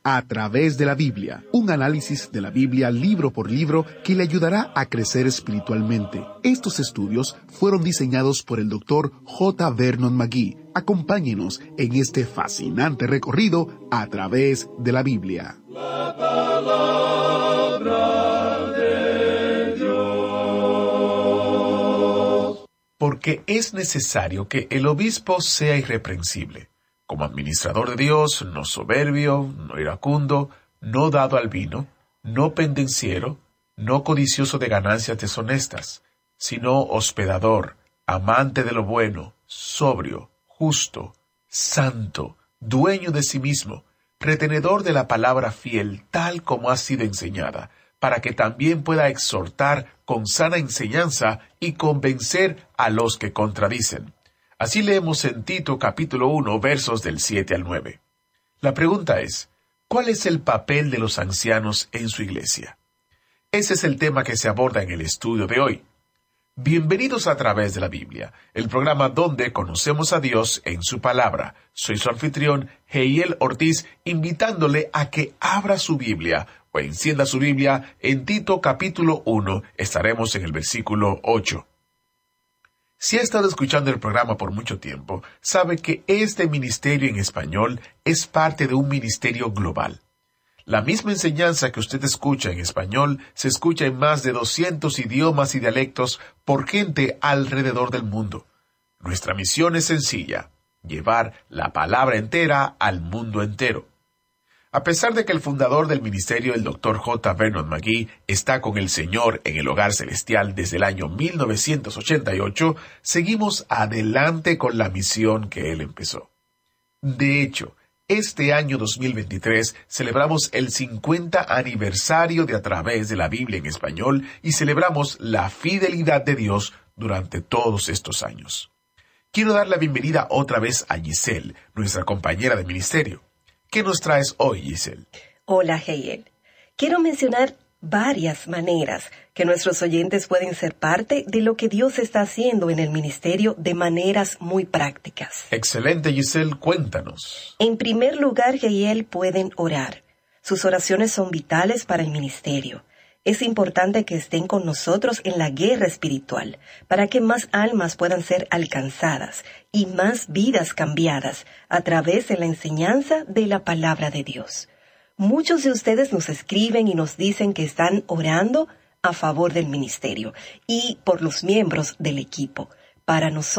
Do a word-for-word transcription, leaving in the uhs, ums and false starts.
A través de la Biblia, un análisis de la Biblia libro por libro que le ayudará a crecer espiritualmente. Estos estudios fueron diseñados por el doctor J. Vernon McGee. Acompáñenos en este fascinante recorrido a través de la Biblia. La palabra de Dios. Porque es necesario que el obispo sea irreprensible, como administrador de Dios, no soberbio, no iracundo, no dado al vino, no pendenciero, no codicioso de ganancias deshonestas, sino hospedador, amante de lo bueno, sobrio, justo, santo, dueño de sí mismo, retenedor de la palabra fiel tal como ha sido enseñada, para que también pueda exhortar con sana enseñanza y convencer a los que contradicen. Así leemos en Tito capítulo uno, versos del siete al nueve. La pregunta es, ¿cuál es el papel de los ancianos en su iglesia? Ese es el tema que se aborda en el estudio de hoy. Bienvenidos a través de la Biblia, el programa donde conocemos a Dios en su palabra. Soy su anfitrión, Heiel Ortiz, invitándole a que abra su Biblia o encienda su Biblia en Tito capítulo uno. Estaremos en el versículo ocho. Si ha estado escuchando el programa por mucho tiempo, sabe que este ministerio en español es parte de un ministerio global. La misma enseñanza que usted escucha en español se escucha en más de doscientos idiomas y dialectos por gente alrededor del mundo. Nuestra misión es sencilla, llevar la palabra entera al mundo entero. A pesar de que el fundador del ministerio, el doctor J. Vernon McGee, está con el Señor en el hogar celestial desde el año mil novecientos ochenta y ocho, seguimos adelante con la misión que él empezó. De hecho, este año dos mil veintitrés celebramos el cincuenta aniversario de A Través de la Biblia en español y celebramos la fidelidad de Dios durante todos estos años. Quiero dar la bienvenida otra vez a Giselle, nuestra compañera de ministerio. ¿Qué nos traes hoy, Giselle? Hola, Heiel. Quiero mencionar varias maneras que nuestros oyentes pueden ser parte de lo que Dios está haciendo en el ministerio de maneras muy prácticas. Excelente, Giselle, cuéntanos. En primer lugar, Heiel, pueden orar. Sus oraciones son vitales para el ministerio. Es importante que estén con nosotros en la guerra espiritual, para que más almas puedan ser alcanzadas y más vidas cambiadas a través de la enseñanza de la palabra de Dios. Muchos de ustedes nos escriben y nos dicen que están orando a favor del ministerio y por los miembros del equipo. Para nosotros,